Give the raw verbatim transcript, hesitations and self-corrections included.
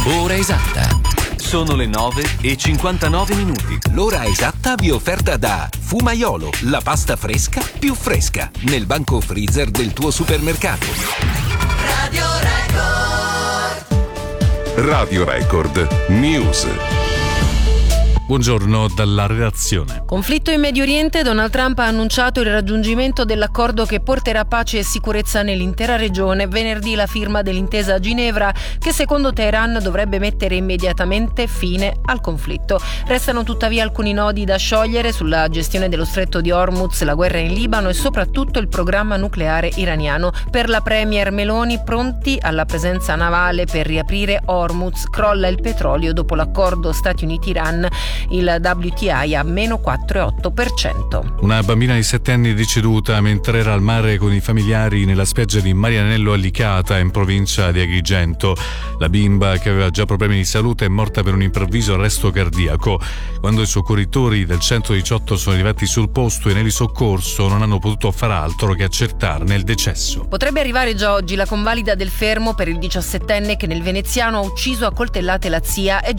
Ora esatta. Sono le nove e cinquantanove minuti. L'ora esatta vi è offerta da Fumaiolo, la pasta fresca più fresca, nel banco freezer del tuo supermercato. Radio Record. Radio Record News. Buongiorno dalla redazione. Conflitto in Medio Oriente. Donald Trump ha annunciato il raggiungimento dell'accordo che porterà pace e sicurezza nell'intera regione. Venerdì la firma dell'intesa a Ginevra, che secondo Teheran dovrebbe mettere immediatamente fine al conflitto. Restano tuttavia alcuni nodi da sciogliere sulla gestione dello stretto di Hormuz, la guerra in Libano e soprattutto il programma nucleare iraniano. Per la premier Meloni, pronti alla presenza navale per riaprire Hormuz. Crolla il petrolio dopo l'accordo Stati Uniti-Iran. Il W T I a meno quattro virgola otto per cento. Una bambina di sette anni è deceduta mentre era al mare con i familiari nella spiaggia di Marianello a Licata, in provincia di Agrigento. La bimba, che aveva già problemi di salute, è morta per un improvviso arresto cardiaco. Quando i soccorritori del centodiciotto sono arrivati sul posto, i nel soccorso non hanno potuto far altro che accertarne il decesso. Potrebbe arrivare già oggi la convalida del fermo per il diciassettenne che nel veneziano ha ucciso a coltellate la zia e